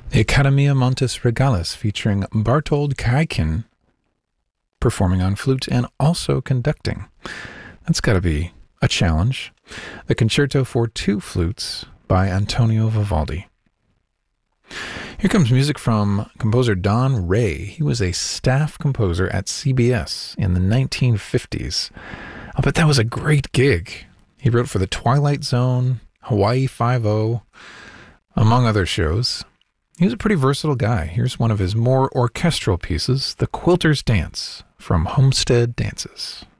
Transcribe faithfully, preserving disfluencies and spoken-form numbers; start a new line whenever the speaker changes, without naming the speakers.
The Accademia Montes Regalis featuring Bartold Kaikin performing on flute and also conducting. That's got to be a challenge. The Concerto for Two Flutes by Antonio Vivaldi. Here comes music from composer Don Ray. He was a staff composer at C B S in the nineteen fifties. I'll bet that was a great gig. He wrote for The Twilight Zone, Hawaii Five-O, among other shows. He was a pretty versatile guy. Here's one of his more orchestral pieces, The Quilter's Dance, from Homestead Dances.